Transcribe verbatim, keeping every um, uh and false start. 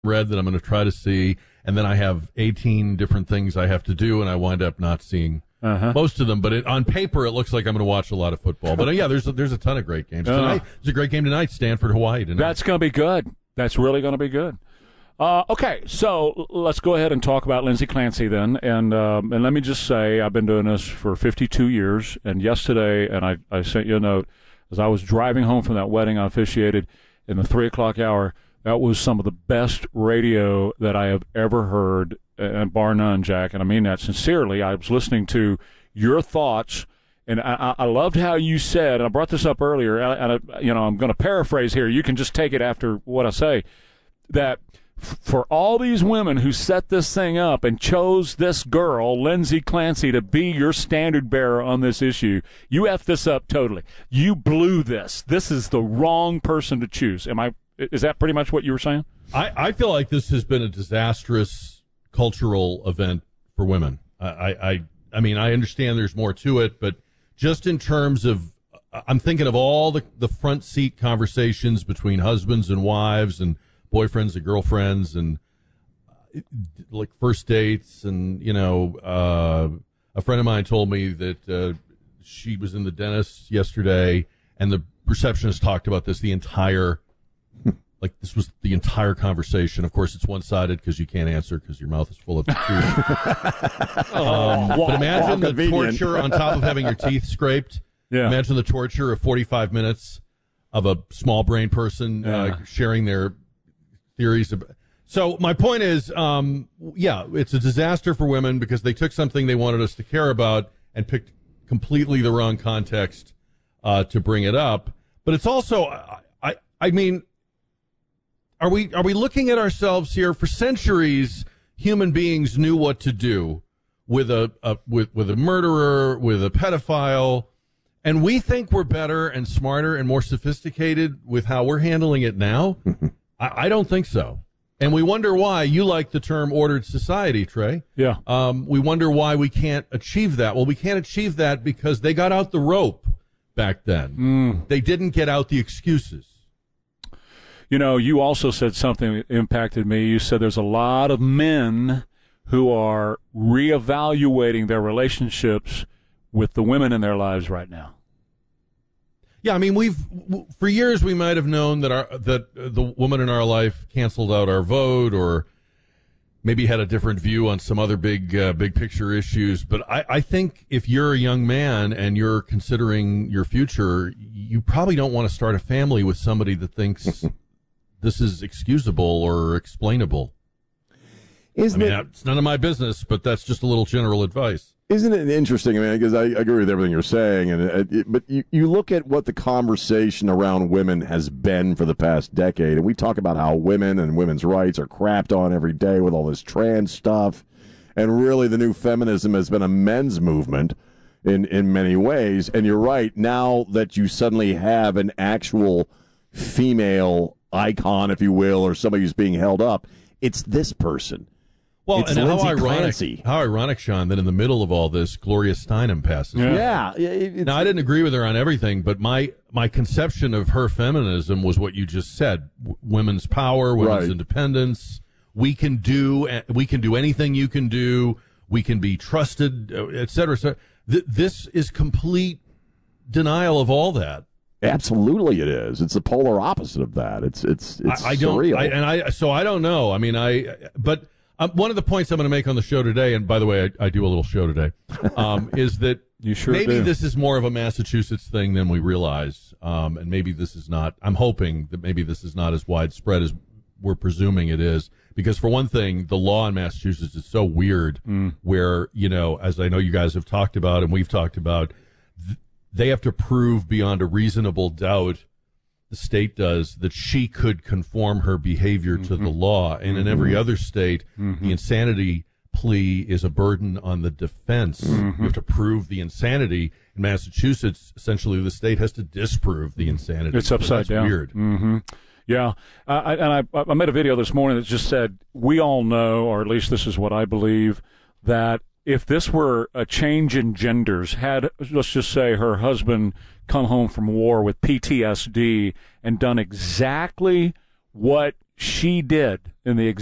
read that I'm going to try to see, and then I have eighteen different things I have to do, and I wind up not seeing uh-huh. most of them. But it, on paper, it looks like I'm going to watch a lot of football. But uh, yeah, there's a, there's a ton of great games tonight. Uh, there's a great game tonight, Stanford, Hawaii tonight. That's going to be good. That's really going to be good. Uh, okay, so let's go ahead and talk about Lindsay Clancy then. And um, and let me just say, I've been doing this for fifty-two years. And yesterday, and I, I sent you a note, as I was driving home from that wedding I officiated in the three o'clock hour, that was some of the best radio that I have ever heard, and bar none, Jack. And I mean that sincerely. I was listening to your thoughts, and I, I loved how you said, and I brought this up earlier, and I, you know, I'm going to paraphrase here. You can just take it after what I say, that for all these women who set this thing up and chose this girl, Lindsay Clancy, to be your standard bearer on this issue, you effed this up totally. You blew this. This is the wrong person to choose. Am I? Is that pretty much what you were saying? I, I feel like this has been a disastrous cultural event for women. I, I, I mean, I understand there's more to it, but just in terms of, I'm thinking of all the, the front seat conversations between husbands and wives and boyfriends and girlfriends and uh, like first dates. And, you know, uh, a friend of mine told me that uh, she was in the dentist yesterday and the receptionist talked about this the entire, like this was the entire conversation. Of course, it's one-sided because you can't answer because your mouth is full of teeth. um, but imagine the torture on top of having your teeth scraped. Yeah. Imagine the torture of forty-five minutes of a small brain person uh, yeah. sharing their theories. Of, so my point is, um, yeah, it's a disaster for women because they took something they wanted us to care about and picked completely the wrong context uh, to bring it up. But it's also, I, I, I mean, are we are we looking at ourselves here? For centuries, human beings knew what to do with a, a with with a murderer, with a pedophile. And we think we're better and smarter and more sophisticated with how we're handling it now? I, I don't think so. And we wonder why. You like the term ordered society, Trey. Yeah. Um, we wonder why we can't achieve that. Well, we can't achieve that because they got out the rope back then. Mm. They didn't get out the excuses. You know, you also said something that impacted me. You said there's a lot of men who are reevaluating their relationships with the women in their lives right now. Yeah, I mean, we've for years we might have known that our that the woman in our life canceled out our vote, or maybe had a different view on some other big uh, big picture issues. But I, I think if you're a young man and you're considering your future, you probably don't want to start a family with somebody that thinks this is excusable or explainable. Isn't I mean, it, it's none of my business, but that's just a little general advice. Isn't it interesting? I mean, because I agree with everything you're saying, and it, it, but you, you look at what the conversation around women has been for the past decade, and we talk about how women and women's rights are crapped on every day with all this trans stuff, and really the new feminism has been a men's movement in, in many ways. And you're right, now that you suddenly have an actual female icon, if you will, or somebody who's being held up, it's this person. Well, it's and Lindsay how ironic, Clancy. how ironic, Sean, that in the middle of all this, Gloria Steinem passes. Yeah. yeah it, now, I didn't agree with her on everything, but my my conception of her feminism was what you just said: w- women's power, women's right. independence. We can do we can do anything you can do. We can be trusted, et cetera. So th- this is complete denial of all that. Absolutely, it is. It's the polar opposite of that. It's it's it's I, I don't, surreal. I, and I so I don't know. I mean, I but. Um, one of the points I'm going to make on the show today, and by the way, I, I do a little show today, um, is that you sure maybe do. this is more of a Massachusetts thing than we realize, um, and maybe this is not. I'm hoping that maybe this is not as widespread as we're presuming it is, because for one thing, the law in Massachusetts is so weird, mm. where, you know, as I know you guys have talked about and we've talked about, th- they have to prove beyond a reasonable doubt, the state does, that she could conform her behavior mm-hmm. to the law. And mm-hmm. in every other state, mm-hmm. the insanity plea is a burden on the defense. Mm-hmm. You have to prove the insanity. In Massachusetts, essentially, the state has to disprove the insanity. It's upside so that's down. Weird. Mm-hmm. Yeah. Uh, I, and I, I made a video this morning that just said, we all know, or at least this is what I believe, that if this were a change in genders, had, let's just say, her husband come home from war with P T S D and done exactly what she did in the